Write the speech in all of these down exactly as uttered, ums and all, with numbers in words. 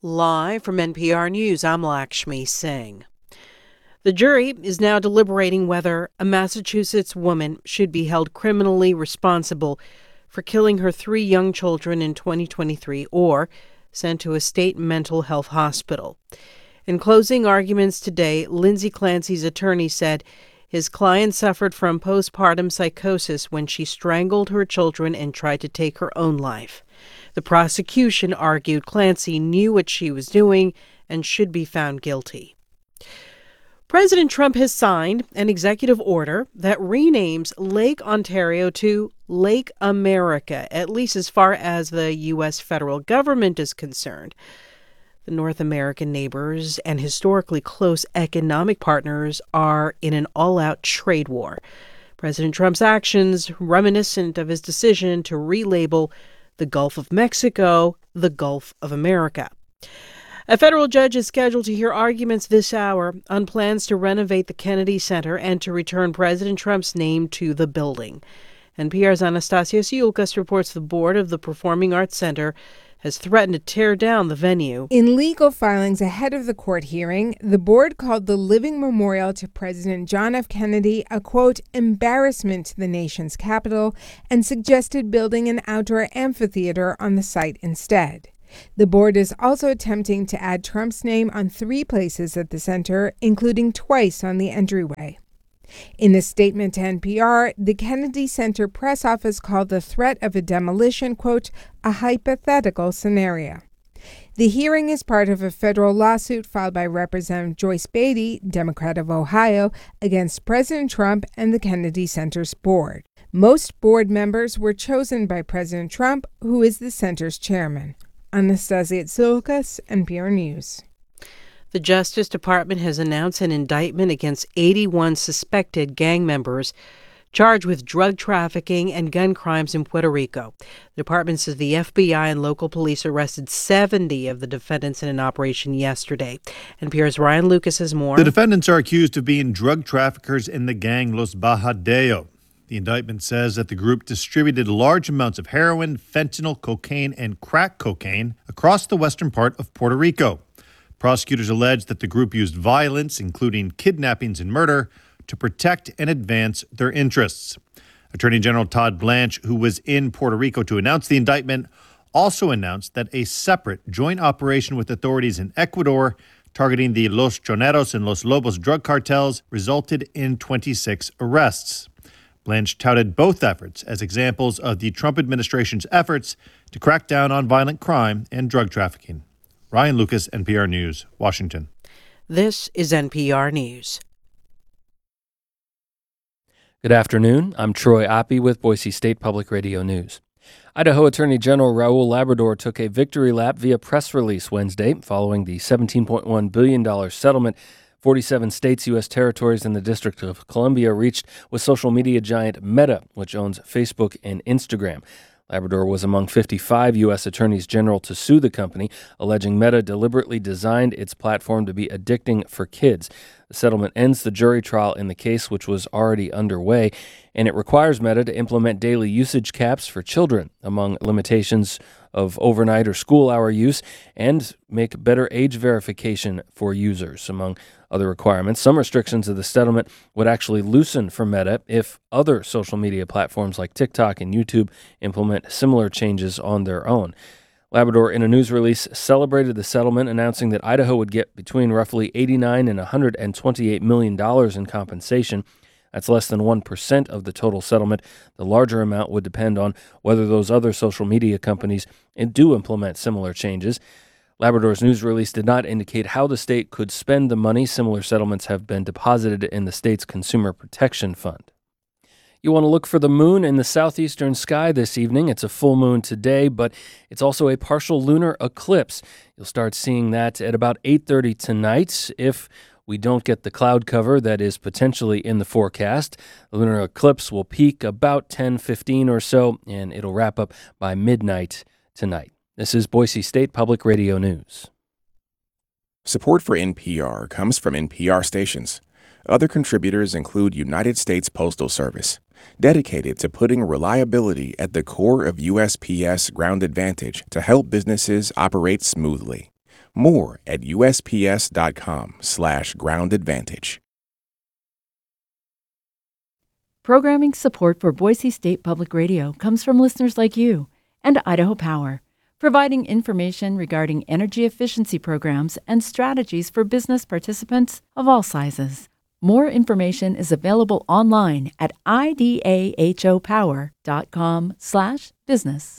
Live from N P R News, I'm Lakshmi Singh. The jury is now deliberating whether a Massachusetts woman should be held criminally responsible for killing her three young children in twenty twenty-three or sent to a state mental health hospital. In closing arguments today, Lindsay Clancy's attorney said his client suffered from postpartum psychosis when she strangled her children and tried to take her own life. The prosecution argued Clancy knew what she was doing and should be found guilty. President Trump has signed an executive order that renames Lake Ontario to Lake America, at least as far as the U S federal government is concerned. The North American neighbors and historically close economic partners are in an all-out trade war. President Trump's actions reminiscent of his decision to relabel the Gulf of Mexico the Gulf of America. A federal judge is scheduled to hear arguments this hour on plans to renovate the Kennedy Center and to return President Trump's name to the building. N P R's Anastasia Siulkas reports the board of the Performing Arts Center has threatened to tear down the venue. In legal filings ahead of the court hearing, the board called the living memorial to President John F. Kennedy a, quote, embarrassment to the nation's capital and suggested building an outdoor amphitheater on the site instead. The board is also attempting to add Trump's name on three places at the center, including twice on the entryway. In a statement to N P R, the Kennedy Center press office called the threat of a demolition, quote, a hypothetical scenario. The hearing is part of a federal lawsuit filed by Representative Joyce Beatty, Democrat of Ohio, against President Trump and the Kennedy Center's board. Most board members were chosen by President Trump, who is the center's chairman. Anastasia Siulkas, N P R News. The Justice Department has announced an indictment against eighty-one suspected gang members charged with drug trafficking and gun crimes in Puerto Rico. The department says the F B I and local police arrested seventy of the defendants in an operation yesterday. N P R's Ryan Lucas has more. The defendants are accused of being drug traffickers in the gang Los Bajadeo. The indictment says that the group distributed large amounts of heroin, fentanyl, cocaine, and crack cocaine across the western part of Puerto Rico. Prosecutors allege that the group used violence, including kidnappings and murder, to protect and advance their interests. Attorney General Todd Blanche, who was in Puerto Rico to announce the indictment, also announced that a separate joint operation with authorities in Ecuador targeting the Los Choneros and Los Lobos drug cartels resulted in twenty-six arrests. Blanche touted both efforts as examples of the Trump administration's efforts to crack down on violent crime and drug trafficking. Ryan Lucas, N P R News, Washington. This is N P R News. Good afternoon. I'm Troy Oppie with Boise State Public Radio News. Idaho Attorney General Raul Labrador took a victory lap via press release Wednesday following the seventeen point one billion dollars settlement forty-seven states, U S territories, and the District of Columbia reached with social media giant Meta, which owns Facebook and Instagram. Labrador was among fifty-five U S attorneys general to sue the company, alleging Meta deliberately designed its platform to be addicting for kids. The settlement ends the jury trial in the case, which was already underway, and it requires Meta to implement daily usage caps for children, among limitations of overnight or school hour use, and make better age verification for users, among other requirements. Some restrictions of the settlement would actually loosen for Meta if other social media platforms like TikTok and YouTube implement similar changes on their own. Labrador, in a news release, celebrated the settlement, announcing that Idaho would get between roughly eighty-nine and one hundred twenty-eight million dollars in compensation. That's less than one percent of the total settlement. The larger amount would depend on whether those other social media companies do implement similar changes. Labrador's news release did not indicate how the state could spend the money. Similar settlements have been deposited in the state's Consumer Protection Fund. You want to look for the moon in the southeastern sky this evening. It's a full moon today, but it's also a partial lunar eclipse. You'll start seeing that at about eight thirty tonight if we don't get the cloud cover that is potentially in the forecast. The lunar eclipse will peak about ten fifteen or so, and it'll wrap up by midnight tonight. This is Boise State Public Radio News. Support for N P R comes from N P R stations. Other contributors include United States Postal Service, dedicated to putting reliability at the core of U S P S Ground Advantage to help businesses operate smoothly. More at usps.com slash ground advantage. Programming support for Boise State Public Radio comes from listeners like you and Idaho Power, providing information regarding energy efficiency programs and strategies for business participants of all sizes. More information is available online at idahopower.com slash business.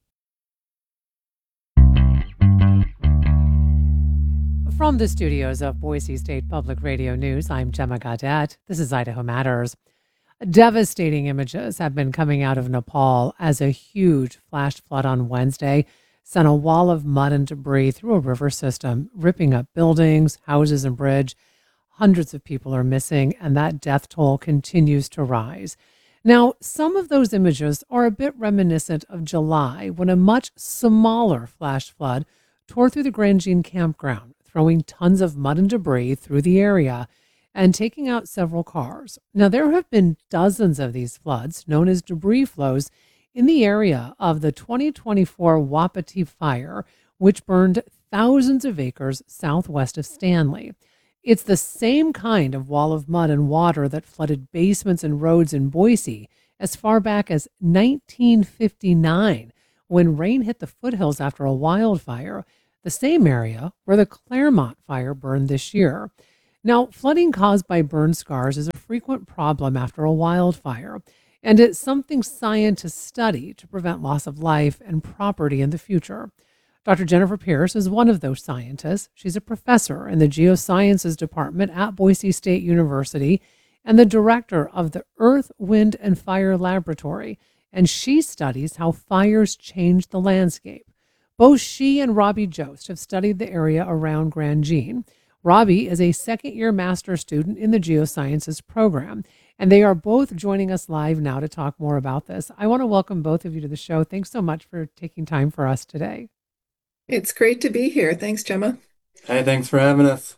From the studios of Boise State Public Radio News, I'm Gemma Gaudet. This is Idaho Matters. Devastating images have been coming out of Nepal as a huge flash flood on Wednesday sent a wall of mud and debris through a river system, ripping up buildings, houses, and bridge. Hundreds of people are missing, and that death toll continues to rise. Now, some of those images are a bit reminiscent of July, when a much smaller flash flood tore through the Grand Jean campground, throwing tons of mud and debris through the area and taking out several cars. Now, there have been dozens of these floods, known as debris flows, in the area of the twenty twenty-four Wapiti fire, which burned thousands of acres southwest of Stanley. It's the same kind of wall of mud and water that flooded basements and roads in Boise as far back as nineteen fifty-nine, when rain hit the foothills after a wildfire, the same area where the Claremont fire burned this year. Now, flooding caused by burn scars is a frequent problem after a wildfire, and it's something scientists study to prevent loss of life and property in the future. Doctor Jennifer Pierce is one of those scientists. She's a professor in the Geosciences Department at Boise State University and the director of the Earth, Wind, and Fire Laboratory, and she studies how fires change the landscape. Both she and Robbie Jost have studied the area around Grand Jean. Robbie is a second-year master's student in the Geosciences program, and they are both joining us live now to talk more about this. I want to welcome both of you to the show. Thanks so much for taking time for us today. It's great to be here. Thanks, Gemma. Hey, thanks for having us.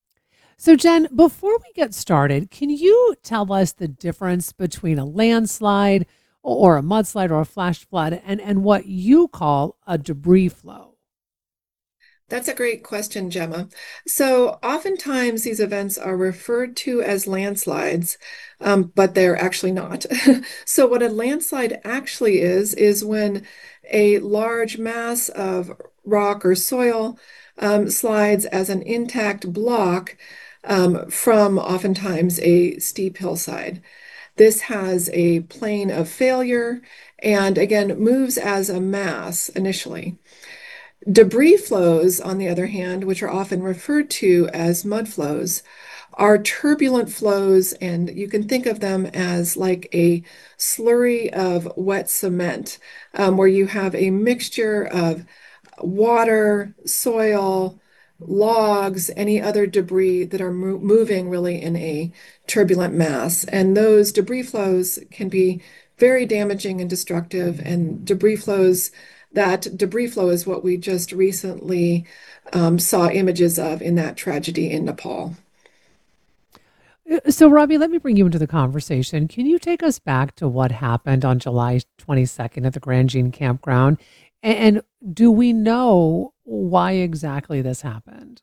So, Jen, before we get started, can you tell us the difference between a landslide or a mudslide or a flash flood and, and what you call a debris flow? That's a great question, Gemma. So oftentimes these events are referred to as landslides, um, but they're actually not. So what a landslide actually is, is when a large mass of rock or soil um, slides as an intact block um, from oftentimes a steep hillside. This has a plane of failure and again moves as a mass initially. Debris flows, on the other hand, which are often referred to as mud flows, are turbulent flows, and you can think of them as like a slurry of wet cement, um, where you have a mixture of water, soil, logs, any other debris that are mo- moving really in a turbulent mass. And those debris flows can be very damaging and destructive, and debris flows That debris flow is what we just recently um, saw images of in that tragedy in Nepal. So, Robbie, let me bring you into the conversation. Can you take us back to what happened on July twenty-second at the Grand Jean campground? And do we know why exactly this happened?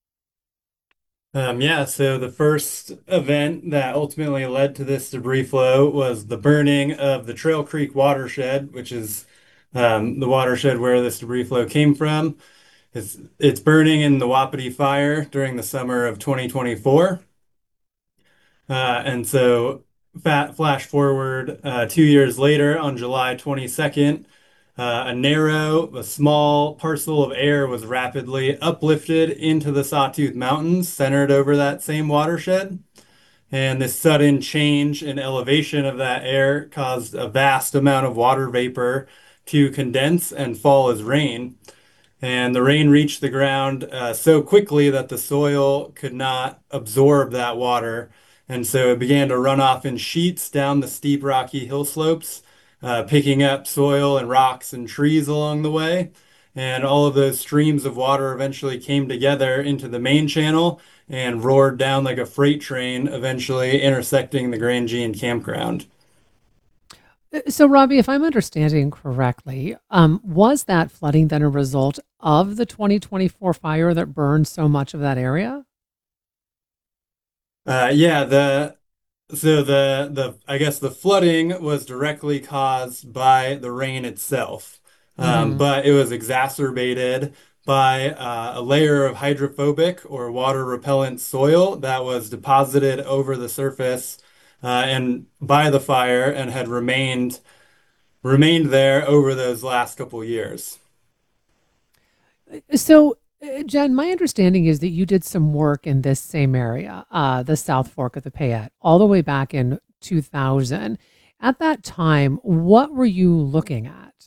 Um, yeah, so the first event that ultimately led to this debris flow was the burning of the Trail Creek watershed, which is um, the watershed where this debris flow came from. It's, it's burning in the Wapiti fire during the summer of twenty twenty-four. Uh, and so fat, flash forward uh, two years later on July twenty-second, uh, a narrow, a small parcel of air was rapidly uplifted into the Sawtooth Mountains, centered over that same watershed. And this sudden change in elevation of that air caused a vast amount of water vapor to condense and fall as rain. And the rain reached the ground uh, so quickly that the soil could not absorb that water. And so it began to run off in sheets down the steep rocky hill slopes, uh, picking up soil and rocks and trees along the way. And all of those streams of water eventually came together into the main channel and roared down like a freight train, eventually intersecting the Grand Jean campground. Uh, So, Robbie, if I'm understanding correctly, um, was that flooding then a result of the twenty twenty-four fire that burned so much of that area? Uh, yeah, the so the the I guess the flooding was directly caused by the rain itself, um, Hmm. but it was exacerbated by uh, a layer of hydrophobic or water repellent soil that was deposited over the surface uh, and by the fire and had remained remained there over those last couple years. So, uh, Jen, my understanding is that you did some work in this same area, uh, the South Fork of the Payette, all the way back in two thousand. At that time, what were you looking at?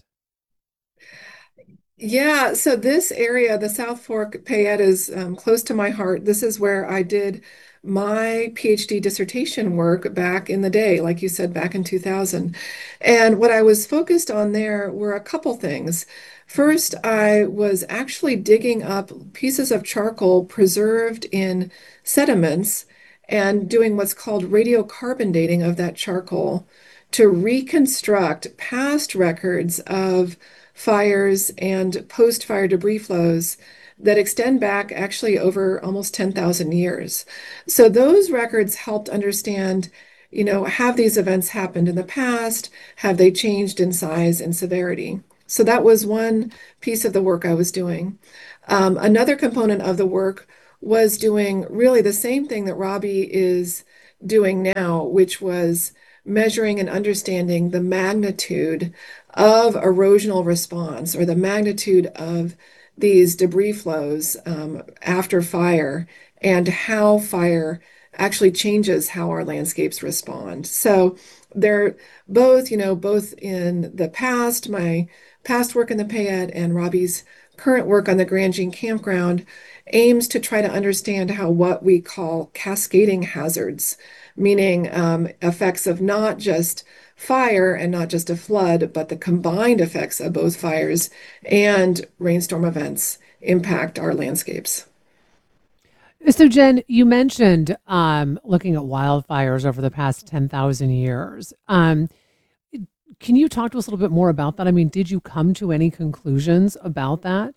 Yeah, so this area, the South Fork Payette, is um, close to my heart. This is where I did my PhD dissertation work back in the day, like you said, back in two thousand. And what I was focused on there were a couple things. First, I was actually digging up pieces of charcoal preserved in sediments and doing what's called radiocarbon dating of that charcoal to reconstruct past records of fires and post-fire debris flows that extend back actually over almost ten thousand years. So those records helped understand, you know, have these events happened in the past? Have they changed in size and severity? So that was one piece of the work I was doing. Um, another component of the work was doing really the same thing that Robbie is doing now, which was measuring and understanding the magnitude of erosional response or the magnitude of these debris flows um, after fire and how fire actually changes how our landscapes respond. So they're both, you know, both in the past, my past work in the Payette and Robbie's current work on the Grand Jean Campground aims to try to understand how what we call cascading hazards, meaning um, effects of not just fire and not just a flood, but the combined effects of both fires and rainstorm events impact our landscapes. So, Jen, you mentioned um, looking at wildfires over the past ten thousand years. Um, can you talk to us a little bit more about that? I mean, did you come to any conclusions about that?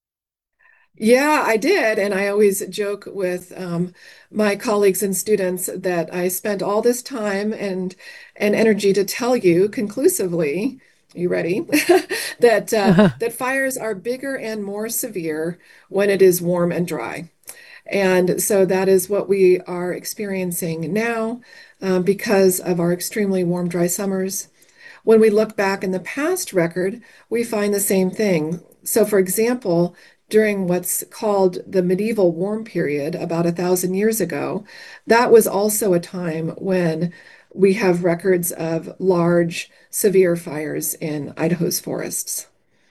Yeah, I did. And I always joke with um, my colleagues and students that I spent all this time and, and energy to tell you conclusively, you ready? that uh, that fires are bigger and more severe when it is warm and dry. And so that is what we are experiencing now um, because of our extremely warm, dry summers. When we look back in the past record, we find the same thing. So, for example, during what's called the medieval warm period, about a thousand years ago, that was also a time when we have records of large, severe fires in Idaho's forests.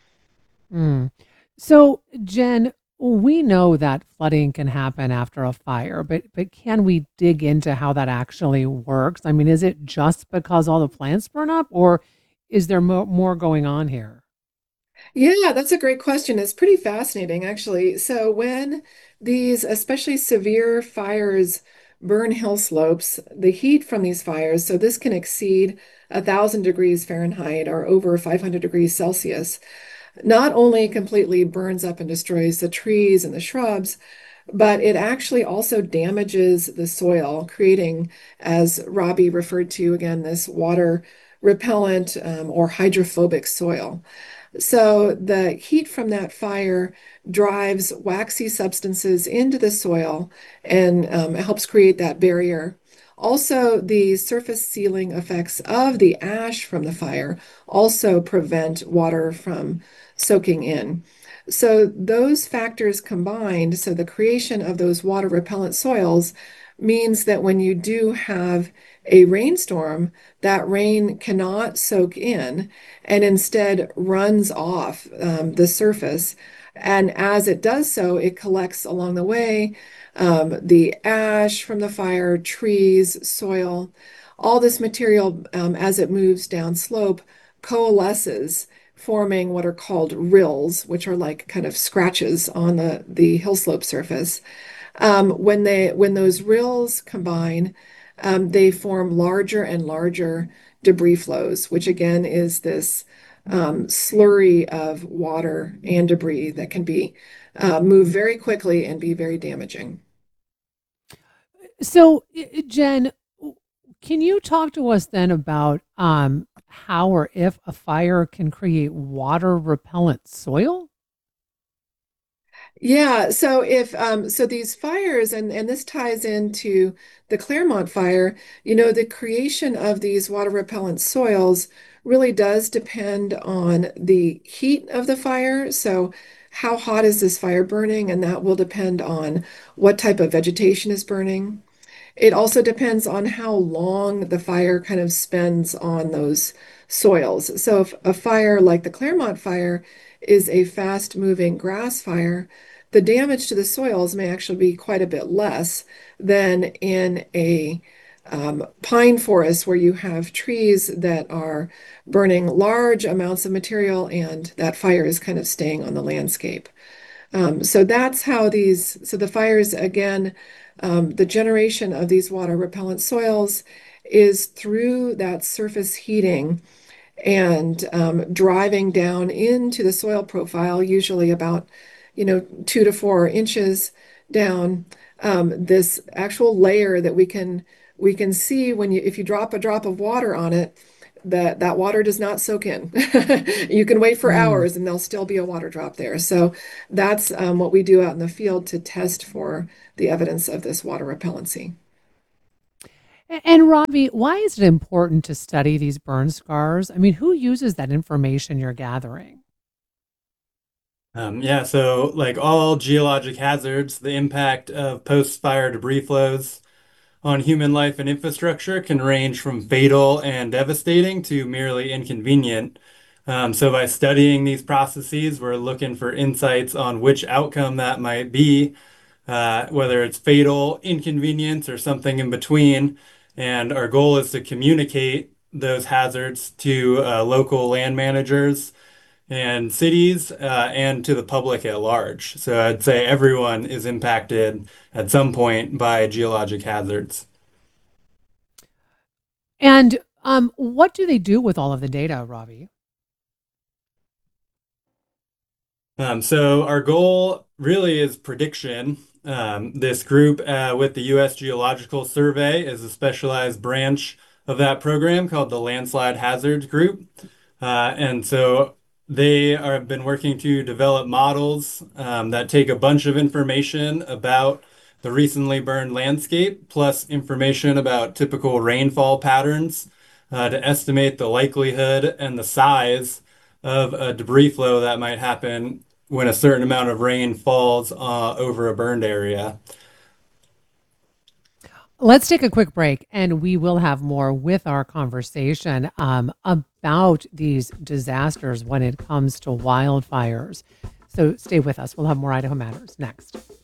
Mm. So, Jen, we know that flooding can happen after a fire, but but can we dig into how that actually works? I mean, is it just because all the plants burn up, or is there mo more going on here? Yeah, that's a great question. It's pretty fascinating, actually. So, when these especially severe fires burn hill slopes, the heat from these fires, so this can exceed a thousand degrees Fahrenheit or over five hundred degrees Celsius, not only completely burns up and destroys the trees and the shrubs, but it actually also damages the soil, creating, as Robbie referred to again, this water repellent um, or hydrophobic soil. So the heat from that fire drives waxy substances into the soil and um, helps create that barrier. Also, the surface sealing effects of the ash from the fire also prevent water from soaking in. So those factors combined, so the creation of those water repellent soils means that when you do have a rainstorm, that rain cannot soak in and instead runs off um, the surface. And as it does so, it collects along the way um, the ash from the fire, trees, soil, all this material um, as it moves down slope coalesces, forming what are called rills, which are like kind of scratches on the, the hill slope surface. Um, when they when those rills combine, um, they form larger and larger debris flows, which again is this um, slurry of water and debris that can be uh, move very quickly and be very damaging. So, i- Jen, w- can you talk to us then about um, how or if a fire can create water repellent soil? Yeah, so if um so these fires and and this ties into the Claremont fire, you know, the creation of these water repellent soils really does depend on the heat of the fire. So how hot is this fire burning? And that will depend on what type of vegetation is burning. It also depends on how long the fire kind of spends on those soils. So if a fire like the Claremont fire is a fast-moving grass fire, the damage to the soils may actually be quite a bit less than in a um, pine forest where you have trees that are burning large amounts of material and that fire is kind of staying on the landscape. Um, so that's how these, so the fires, again, um, the generation of these water repellent soils is through that surface heating and um, driving down into the soil profile, usually about, you know, two to four inches down, um, this actual layer that we can we can see when you if you drop a drop of water on it, that that water does not soak in. You can wait for Mm. hours and there'll still be a water drop there. So that's um, what we do out in the field to test for the evidence of this water repellency. A- And Robbie, why is it important to study these burn scars? I mean, who uses that information you're gathering? Um, yeah, so like all geologic hazards, the impact of post-fire debris flows on human life and infrastructure can range from fatal and devastating to merely inconvenient. Um, so by studying these processes, we're looking for insights on which outcome that might be, uh, whether it's fatal, inconvenience, or something in between. And our goal is to communicate those hazards to uh, local land managers and cities uh, and to the public at large. So I'd say everyone is impacted at some point by geologic hazards. And um, what do they do with all of the data, Robbie? Um, so our goal really is prediction. Um, this group uh, with the U S Geological Survey is a specialized branch of that program called the Landslide Hazards Group. Uh, and so they are, have been working to develop models um, that take a bunch of information about the recently burned landscape, plus information about typical rainfall patterns uh, to estimate the likelihood and the size of a debris flow that might happen when a certain amount of rain falls uh, over a burned area. Let's take a quick break and we will have more with our conversation um, about these disasters when it comes to wildfires. So stay with us. We'll have more Idaho Matters next.